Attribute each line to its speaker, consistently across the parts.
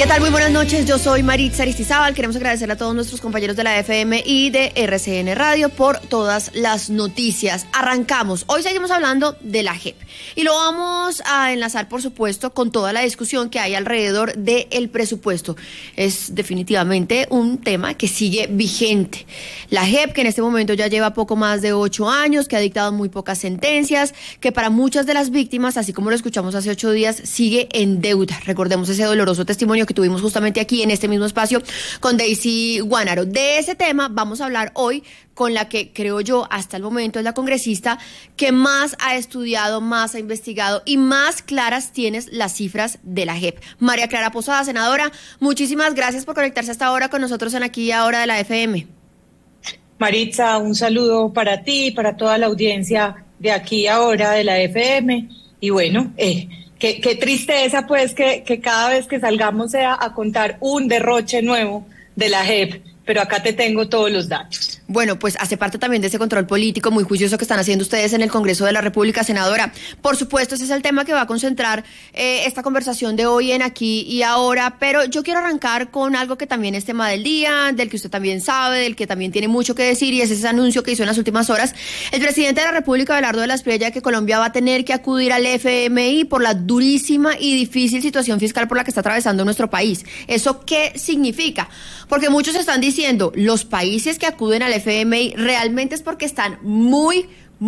Speaker 1: ¿Qué tal? Muy buenas noches, yo soy Maritza Aristizábal. Queremos agradecerle a todos nuestros compañeros de la FM y de RCN Radio por todas las noticias. Arrancamos. Hoy seguimos hablando de la JEP y lo vamos a enlazar, por supuesto, con toda la discusión que hay alrededor del presupuesto. Es definitivamente un tema que sigue vigente. La JEP, que en este momento ya lleva poco más de 8 años, que ha dictado muy pocas sentencias, que para muchas de las víctimas, así como lo escuchamos hace 8 días, sigue en deuda. Recordemos ese doloroso testimonio que tuvimos justamente aquí en este mismo espacio con Daisy Guanaro. De ese tema vamos a hablar hoy con la que creo yo hasta el momento es la congresista que más ha estudiado, más ha investigado y más claras tienes las cifras de la JEP. María Clara Posada, senadora, muchísimas gracias por conectarse hasta ahora con nosotros en Aquí y Ahora de la FM.
Speaker 2: Maritza, un saludo para ti, para toda la audiencia de Aquí y Ahora de la FM. Y bueno, Qué tristeza, pues, que cada vez que salgamos sea a contar un derroche nuevo de la JEP, pero acá te tengo todos los datos.
Speaker 1: Bueno, pues hace parte también de ese control político muy juicioso que están haciendo ustedes en el Congreso de la República, senadora. Por supuesto, ese es el tema que va a concentrar esta conversación de hoy en Aquí y Ahora, pero yo quiero arrancar con algo que también es tema del día, del que usted también sabe, del que también tiene mucho que decir, y es ese anuncio que hizo en las últimas horas el presidente de la República, Abelardo de la Espriella, que Colombia va a tener que acudir al FMI por la durísima y difícil situación fiscal por la que está atravesando nuestro país. ¿Eso qué significa? Porque muchos están diciendo, los países que acuden al FMI realmente es porque están muy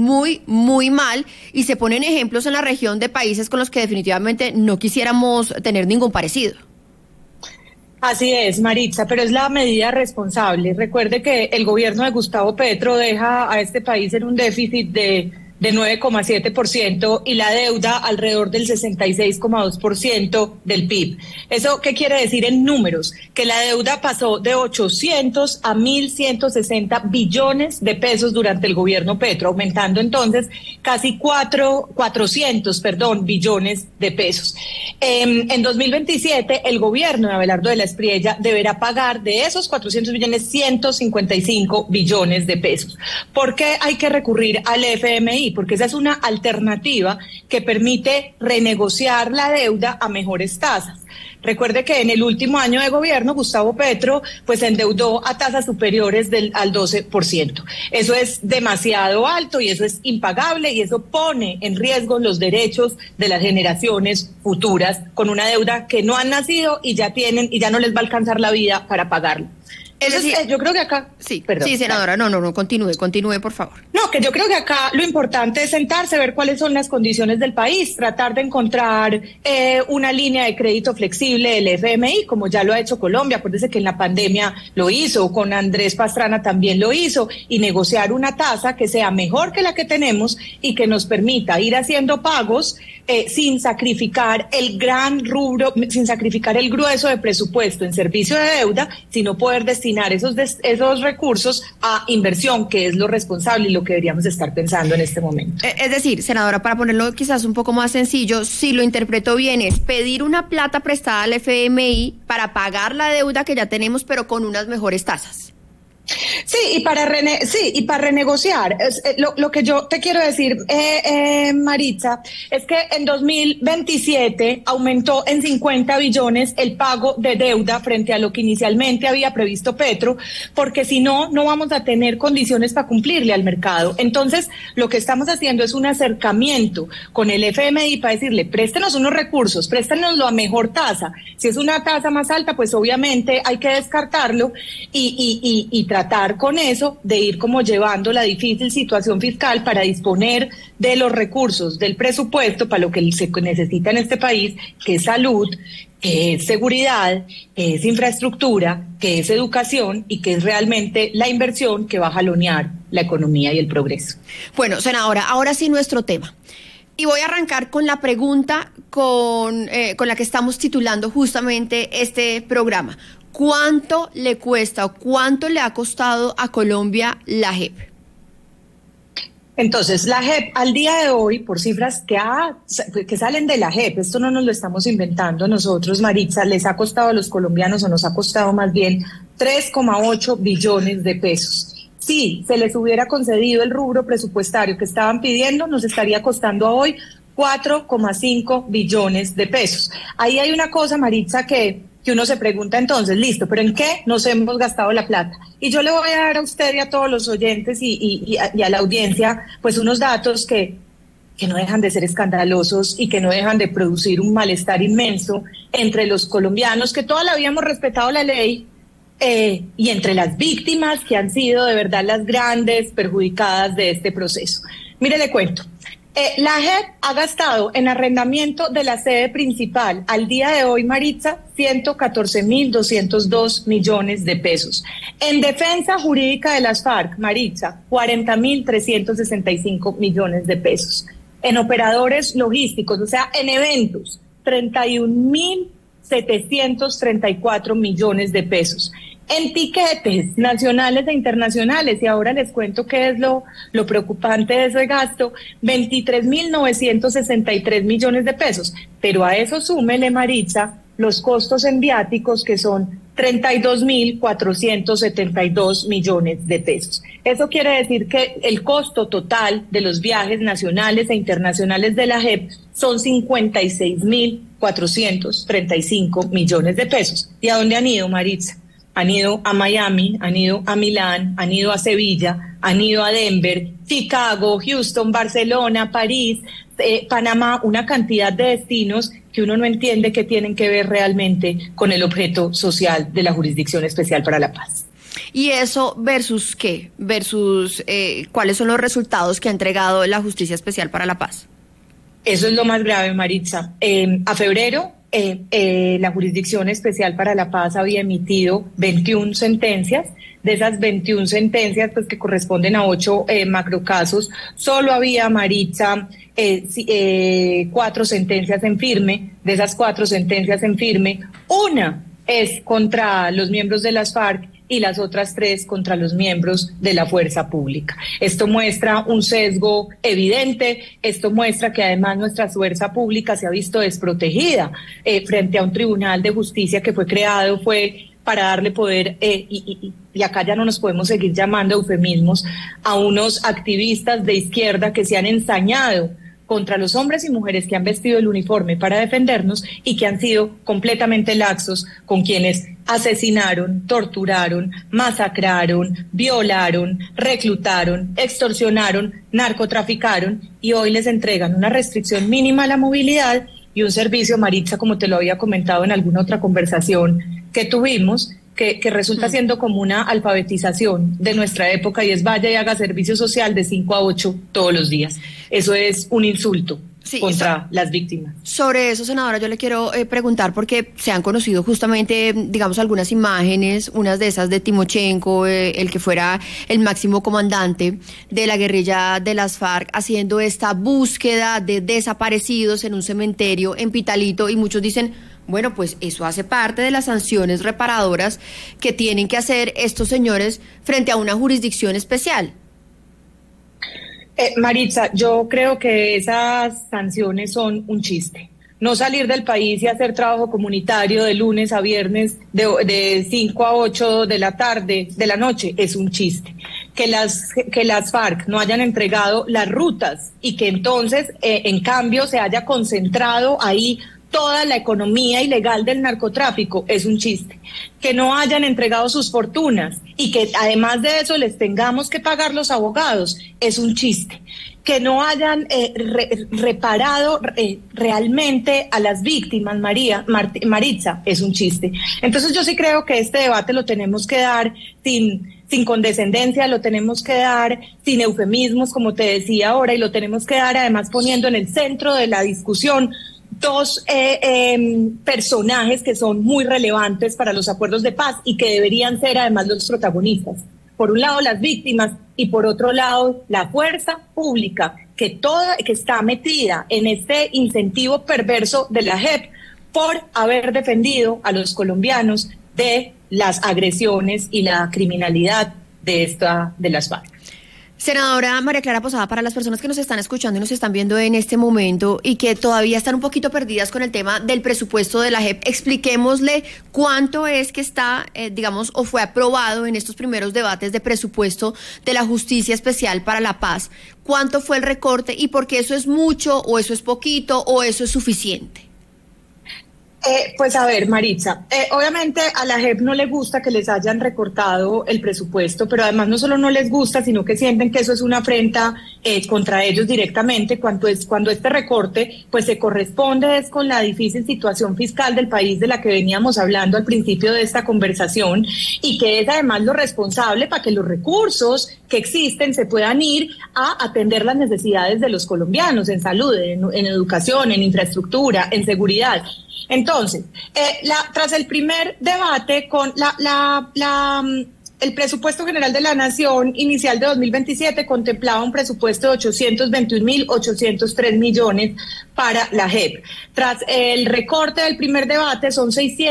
Speaker 1: mal y se ponen ejemplos en la región de países con los que definitivamente no quisiéramos tener ningún parecido.
Speaker 2: Así es, Maritza, pero es la medida responsable. Recuerde que el gobierno de Gustavo Petro deja a este país en un déficit de 9,7% y la deuda alrededor del 66,2% del PIB. ¿Eso qué quiere decir en números? Que la deuda pasó de 800 a 1.160 billones de pesos durante el gobierno Petro, aumentando entonces casi 400 billones de pesos. En 2027, el gobierno de Abelardo de la Espriella deberá pagar de esos 400 billones 155 billones de pesos. ¿Por qué hay que recurrir al FMI? Porque esa es una alternativa que permite renegociar la deuda a mejores tasas. Recuerde que en el último año de gobierno, Gustavo Petro pues endeudó a tasas superiores al 12%. Eso es demasiado alto y eso es impagable y eso pone en riesgo los derechos de las generaciones futuras con una deuda que no han nacido y ya tienen y ya no les va a alcanzar la vida para pagarlo. Eso sí, yo creo que acá...
Speaker 1: Sí, perdón. Sí, senadora, no, continúe, por favor.
Speaker 2: No, que yo creo que acá lo importante es sentarse, ver cuáles son las condiciones del país, tratar de encontrar una línea de crédito flexible del FMI, como ya lo ha hecho Colombia. Acuérdese que en la pandemia lo hizo, con Andrés Pastrana también lo hizo, y negociar una tasa que sea mejor que la que tenemos y que nos permita ir haciendo pagos sin sacrificar el gran rubro, sin sacrificar el grueso de presupuesto en servicio de deuda, sino poder destinar esos recursos a inversión, que es lo responsable y lo que deberíamos estar pensando en este momento.
Speaker 1: Es decir, senadora, para ponerlo quizás un poco más sencillo, si lo interpreto bien, es pedir una plata prestada al FMI para pagar la deuda que ya tenemos, pero con unas mejores tasas.
Speaker 2: Sí, y para renegociar. Lo que yo te quiero decir, Maritza, es que en 2027 aumentó en 50 billones el pago de deuda frente a lo que inicialmente había previsto Petro, porque si no vamos a tener condiciones para cumplirle al mercado. Entonces, lo que estamos haciendo es un acercamiento con el FMI para decirle, préstenos unos recursos, préstenoslo a mejor tasa. Si es una tasa más alta, pues obviamente hay que descartarlo y tratar con eso de ir como llevando la difícil situación fiscal para disponer de los recursos del presupuesto para lo que se necesita en este país, que es salud, que es seguridad, que es infraestructura, que es educación y que es realmente la inversión que va a jalonear la economía y el progreso.
Speaker 1: Bueno, senadora, ahora sí nuestro tema. Y voy a arrancar con la pregunta con la que estamos titulando justamente este programa. ¿Cuánto le cuesta o cuánto le ha costado a Colombia la JEP?
Speaker 2: Entonces, la JEP al día de hoy, por cifras que salen de la JEP, esto no nos lo estamos inventando nosotros, Maritza, les ha costado a los colombianos, o nos ha costado más bien, 3,8 billones de pesos. Si se les hubiera concedido el rubro presupuestario que estaban pidiendo, nos estaría costando hoy 4,5 billones de pesos. Ahí hay una cosa, Maritza, que que uno se pregunta entonces, listo, pero ¿en qué nos hemos gastado la plata? Y yo le voy a dar a usted y a todos los oyentes y a la audiencia, pues unos datos que no dejan de ser escandalosos y que no dejan de producir un malestar inmenso entre los colombianos que toda la vida hemos respetado la ley y entre las víctimas que han sido de verdad las grandes perjudicadas de este proceso. Mire, le cuento. La JEP ha gastado en arrendamiento de la sede principal al día de hoy, Maritza, 114.202 millones de pesos. En defensa jurídica de las FARC, Maritza, 40.365 millones de pesos. En operadores logísticos, o sea, en eventos, 31.734 millones de pesos. En tiquetes nacionales e internacionales, y ahora les cuento qué es lo preocupante de ese gasto, 23.963 millones de pesos. Pero a eso súmele, Maritza, los costos en viáticos, que son 32.472 millones de pesos. Eso quiere decir que el costo total de los viajes nacionales e internacionales de la JEP son 56.435 millones de pesos. ¿Y a dónde han ido, Maritza? Han ido a Miami, han ido a Milán, han ido a Sevilla, han ido a Denver, Chicago, Houston, Barcelona, París, Panamá, una cantidad de destinos que uno no entiende que tienen que ver realmente con el objeto social de la Jurisdicción Especial para la Paz.
Speaker 1: ¿Y eso versus qué? Versus ¿cuáles son los resultados que ha entregado la Justicia Especial para la Paz?
Speaker 2: Eso es lo más grave, Maritza. A febrero, la Jurisdicción Especial para la Paz había emitido 21 sentencias. De esas 21 sentencias, pues que corresponden a 8 macrocasos, solo había, Maritza, 4 sentencias en firme. De esas 4 sentencias en firme, una es contra los miembros de las FARC y las otras 3 contra los miembros de la fuerza pública. Esto muestra un sesgo evidente, esto muestra que además nuestra fuerza pública se ha visto desprotegida frente a un tribunal de justicia que fue creado, fue para darle poder, y acá ya no nos podemos seguir llamando eufemismos, a unos activistas de izquierda que se han ensañado contra los hombres y mujeres que han vestido el uniforme para defendernos y que han sido completamente laxos con quienes asesinaron, torturaron, masacraron, violaron, reclutaron, extorsionaron, narcotraficaron, y hoy les entregan una restricción mínima a la movilidad y un servicio, Maritza, como te lo había comentado en alguna otra conversación que tuvimos, que resulta siendo como una alfabetización de nuestra época, y es vaya y haga servicio social de 5 a 8 todos los días. Eso es un insulto contra las víctimas.
Speaker 1: Sobre eso, senadora, yo le quiero preguntar, porque se han conocido justamente, digamos, algunas imágenes, unas de esas de Timochenko, el que fuera el máximo comandante de la guerrilla de las FARC, haciendo esta búsqueda de desaparecidos en un cementerio en Pitalito, y muchos dicen, bueno, pues eso hace parte de las sanciones reparadoras que tienen que hacer estos señores frente a una jurisdicción especial.
Speaker 2: Maritza, yo creo que esas sanciones son un chiste. No salir del país y hacer trabajo comunitario de lunes a viernes de 5 a 8 de la tarde, de la noche, es un chiste. Que las FARC no hayan entregado las rutas y que entonces, en cambio, se haya concentrado ahí toda la economía ilegal del narcotráfico, es un chiste. Que no hayan entregado sus fortunas y que además de eso les tengamos que pagar los abogados, es un chiste. Que no hayan reparado realmente a las víctimas, Maritza, es un chiste. Entonces yo sí creo que este debate lo tenemos que dar sin condescendencia, lo tenemos que dar sin eufemismos, como te decía ahora, y lo tenemos que dar además poniendo en el centro de la discusión 2 personajes que son muy relevantes para los acuerdos de paz y que deberían ser además los protagonistas. Por un lado las víctimas y por otro lado la fuerza pública que está metida en este incentivo perverso de la JEP por haber defendido a los colombianos de las agresiones y la criminalidad de las FARC.
Speaker 1: Senadora María Clara Posada, para las personas que nos están escuchando y nos están viendo en este momento y que todavía están un poquito perdidas con el tema del presupuesto de la JEP, expliquémosle cuánto es que está, digamos, o fue aprobado en estos primeros debates de presupuesto de la Justicia Especial para la Paz. ¿Cuánto fue el recorte y por qué eso es mucho o eso es poquito o eso es suficiente?
Speaker 2: Pues a ver, Maritza, obviamente a la JEP no le gusta que les hayan recortado el presupuesto, pero además no solo no les gusta, sino que sienten que eso es una afrenta contra ellos directamente, cuando este recorte pues se corresponde es con la difícil situación fiscal del país de la que veníamos hablando al principio de esta conversación, y que es además lo responsable para que los recursos que existen se puedan ir a atender las necesidades de los colombianos en salud, en educación, en infraestructura, en seguridad. Entonces, tras el primer debate con el presupuesto general de la Nación inicial de 2027 contemplaba un presupuesto de 821.803 millones para la JEP. Tras el recorte del primer debate son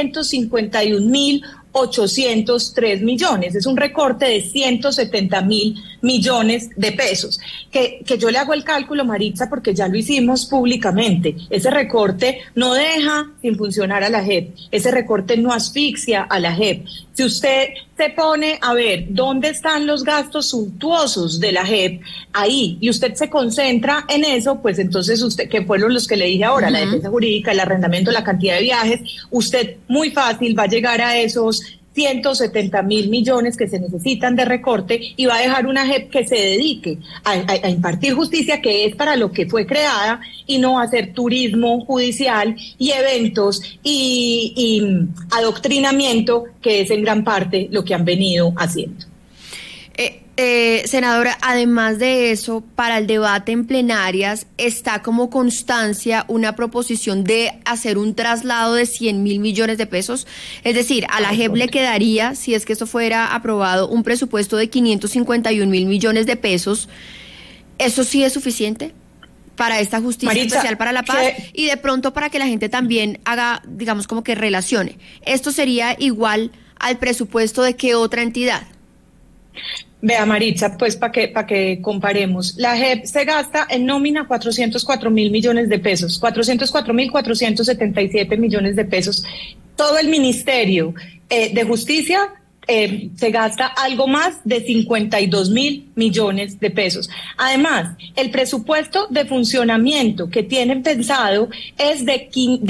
Speaker 2: 651.803 millones. Es un recorte de 170.000 millones de pesos. Que yo le hago el cálculo, Maritza, porque ya lo hicimos públicamente. Ese recorte no deja sin funcionar a la JEP. Ese recorte no asfixia a la JEP. Si usted se pone a ver dónde están los gastos suntuosos de la JEP, ahí, y usted se concentra en eso, pues entonces usted, que fueron los que le dije ahora, la defensa jurídica, el arrendamiento, la cantidad de viajes, usted muy fácil va a llegar a esos 170.000 millones que se necesitan de recorte, y va a dejar una JEP que se dedique a impartir justicia, que es para lo que fue creada, y no a hacer turismo judicial y eventos y adoctrinamiento, que es en gran parte lo que han venido haciendo.
Speaker 1: Senadora, además de eso, para el debate en plenarias está como constancia una proposición de hacer un traslado de 100.000 millones de pesos. Es decir, a la JEP le quedaría, si es que eso fuera aprobado, un presupuesto de 551.000 millones de pesos. ¿Eso sí es suficiente para esta justicia especial para la paz? Y de pronto para que la gente también haga, digamos, como que relacione. ¿Esto sería igual al presupuesto de qué otra entidad?
Speaker 2: Vea, Maritza, pues para que comparemos. La JEP se gasta en nómina 404.000 millones de pesos, 404.477 millones de pesos. Todo el Ministerio de Justicia se gasta algo más de 52.000 millones de pesos. Además, el presupuesto de funcionamiento que tienen pensado es de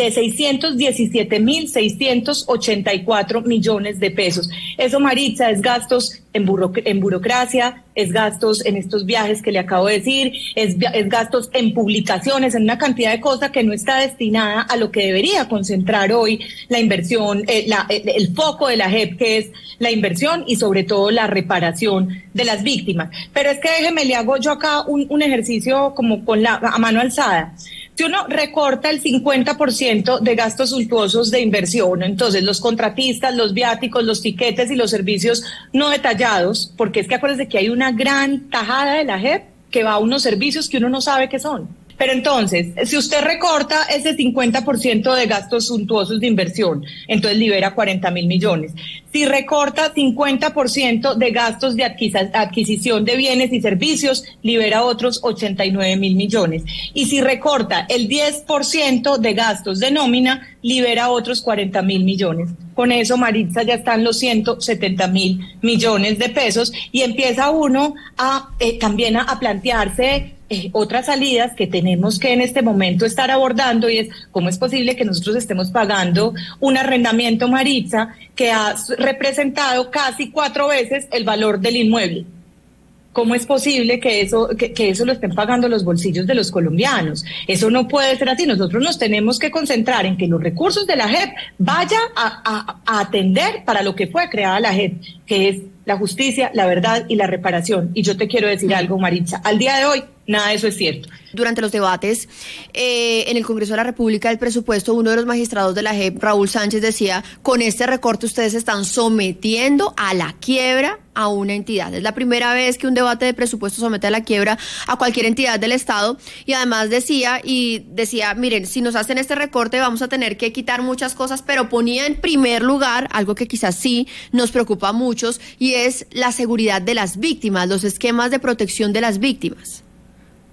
Speaker 2: 617.684 millones de pesos. Eso, Maritza, es gastos en burocracia, es gastos en estos viajes que le acabo de decir, es gastos en publicaciones, en una cantidad de cosas que no está destinada a lo que debería concentrar hoy la inversión, el foco de la JEP, que es la inversión y sobre todo la reparación de las víctimas. Pero es que déjeme, le hago yo acá un ejercicio como a mano alzada. Si uno recorta el 50% de gastos suntuosos de inversión, entonces los contratistas, los viáticos, los tiquetes y los servicios no detallados, porque es que acuérdense que hay una gran tajada de la JEP que va a unos servicios que uno no sabe qué son. Pero entonces, si usted recorta ese 50% de gastos suntuosos de inversión, entonces libera 40.000 millones. Si recorta 50% de gastos de adquisición de bienes y servicios, libera otros 89.000 millones. Y si recorta el 10% de gastos de nómina, libera otros 40.000 millones. Con eso, Maritza, ya están los 170.000 millones de pesos, y empieza uno también a plantearse otras salidas que tenemos que en este momento estar abordando, y es cómo es posible que nosotros estemos pagando un arrendamiento, Maritza, que ha representado casi 4 veces el valor del inmueble. ¿Cómo es posible que eso lo estén pagando los bolsillos de los colombianos? Eso no puede ser así. Nosotros nos tenemos que concentrar en que los recursos de la JEP vayan a atender para lo que fue creada la JEP, que es la justicia, la verdad y la reparación. Y yo te quiero decir algo, Maritza, al día de hoy nada de eso es cierto.
Speaker 1: Durante los debates en el Congreso de la República del presupuesto, uno de los magistrados de la JEP, Raúl Sánchez, decía: con este recorte ustedes están sometiendo a la quiebra a una entidad. Es la primera vez que un debate de presupuesto somete a la quiebra a cualquier entidad del Estado. Y además decía, miren, si nos hacen este recorte vamos a tener que quitar muchas cosas, pero ponía en primer lugar algo que quizás sí nos preocupa a muchos, y es la seguridad de las víctimas, los esquemas de protección de las víctimas.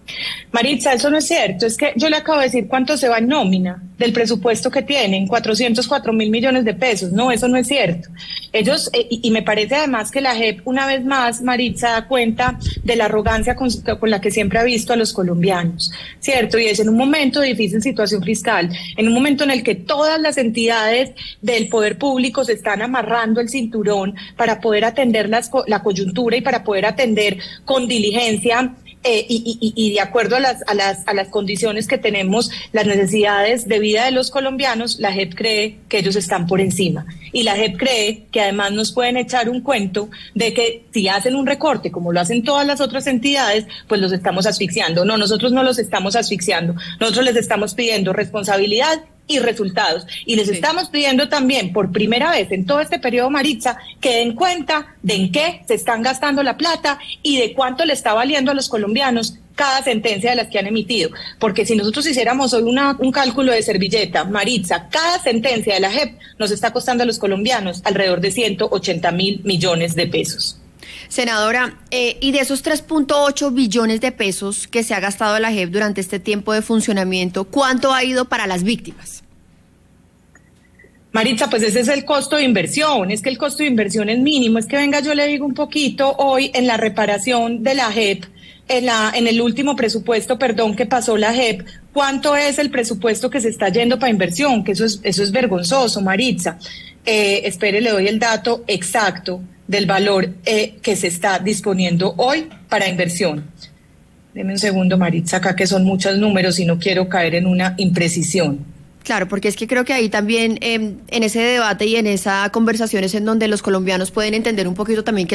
Speaker 2: Maritza, eso no es cierto. Es que yo le acabo de decir cuánto se va en nómina del presupuesto que tienen, 404.000 millones de pesos. No, eso no es cierto. Ellos, y me parece además que la JEP, una vez más, Maritza, da cuenta de la arrogancia con la que siempre ha visto a los colombianos, ¿cierto? Y es en un momento de difícil situación fiscal, en un momento en el que todas las entidades del poder público se están amarrando el cinturón para poder atender la coyuntura y para poder atender con diligencia y de acuerdo a las condiciones que tenemos, las necesidades de vida de los colombianos, la JEP cree que ellos están por encima. Y la JEP cree que además nos pueden echar un cuento de que si hacen un recorte, como lo hacen todas las otras entidades, pues los estamos asfixiando. No, nosotros no los estamos asfixiando. Nosotros les estamos pidiendo responsabilidad y resultados. Y les estamos pidiendo también, por primera vez en todo este periodo, Maritza, que den cuenta de en qué se están gastando la plata y de cuánto le está valiendo a los colombianos cada sentencia de las que han emitido. Porque si nosotros hiciéramos hoy un cálculo de servilleta, Maritza, cada sentencia de la JEP nos está costando a los colombianos alrededor de 180.000 millones de pesos.
Speaker 1: Senadora, y de esos 3.8 billones de pesos que se ha gastado la JEP durante este tiempo de funcionamiento, ¿cuánto ha ido para las víctimas?
Speaker 2: Maritza, pues ese es el costo de inversión, es que el costo de inversión es mínimo, es que venga, yo le digo un poquito hoy en la reparación de la JEP, en el último presupuesto, que pasó la JEP, ¿cuánto es el presupuesto que se está yendo para inversión? Que eso es vergonzoso, Maritza. Espere, le doy el dato exacto del valor que se está disponiendo hoy para inversión. Deme un segundo, Maritza, acá que son muchos números y no quiero caer en una imprecisión.
Speaker 1: Claro, porque es que creo que ahí también en ese debate y en esa conversación es en donde los colombianos pueden entender un poquito también que